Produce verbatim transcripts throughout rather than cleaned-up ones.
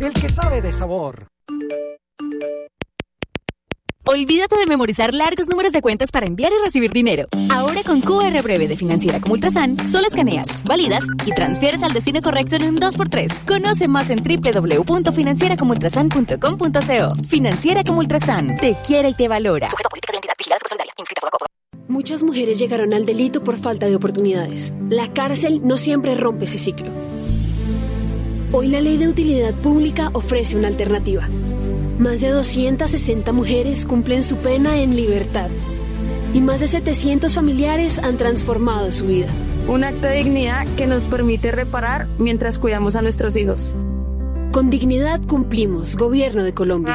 el que sabe de sabor. Olvídate de memorizar largos números de cuentas para enviar y recibir dinero. Ahora con Q R Breve de Financiera como Ultrasan, solo escaneas, validas y transfieres al destino correcto en un dos por tres. Conoce más en doble u doble u doble u punto financiera como ultrasan punto com punto co. Financiera como Ultrasan, te quiere y te valora. Sujeto a políticas de identidad, vigilada Supersolidaria, inscrita a Fogacop. Muchas mujeres llegaron al delito por falta de oportunidades. La cárcel no siempre rompe ese ciclo. Hoy la Ley de Utilidad Pública ofrece una alternativa. Más de doscientas sesenta mujeres cumplen su pena en libertad. Y más de setecientos familiares han transformado su vida. Un acto de dignidad que nos permite reparar mientras cuidamos a nuestros hijos. Con dignidad cumplimos, Gobierno de Colombia.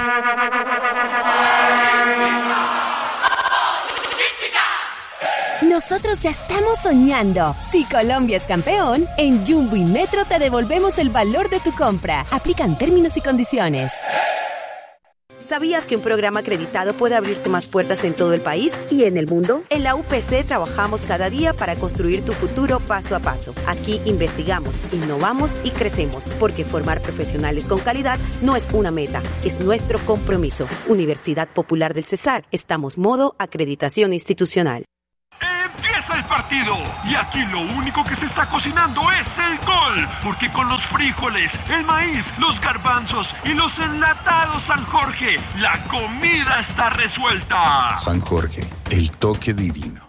Nosotros ya estamos soñando. Si Colombia es campeón, en Jumbo y Metro te devolvemos el valor de tu compra. Aplican términos y condiciones. ¿Sabías que un programa acreditado puede abrirte más puertas en todo el país y en el mundo? En la U P C trabajamos cada día para construir tu futuro paso a paso. Aquí investigamos, innovamos y crecemos, porque formar profesionales con calidad no es una meta, es nuestro compromiso. Universidad Popular del Cesar, estamos modo acreditación institucional. Empieza el partido y aquí lo único que se está cocinando es el gol, porque con los frijoles, el maíz, los garbanzos y los enlatados San Jorge, la comida está resuelta. San Jorge, el toque divino.